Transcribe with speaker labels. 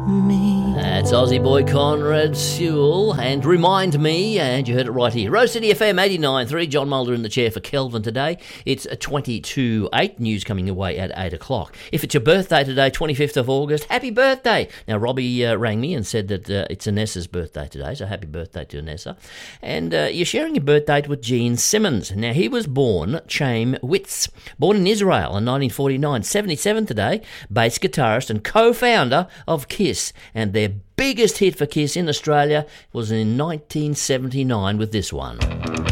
Speaker 1: me.
Speaker 2: That's Aussie boy Conrad Sewell, and Remind Me, and you heard it right here. Rose City FM 89.3, John Mulder in the chair for Kelvin today. It's 22.8, news coming away at 8 o'clock. If it's your birthday today, 25th of August, happy birthday. Now, Robbie rang me and said that it's Anessa's birthday today, so happy birthday to Anessa. And you're sharing your birth date with Gene Simmons. Now, he was born Chaim Witz, born in Israel in 1949, 77 today, bass guitarist and co-founder of Kiss, and their biggest hit for Kiss in Australia was in 1979 with this one.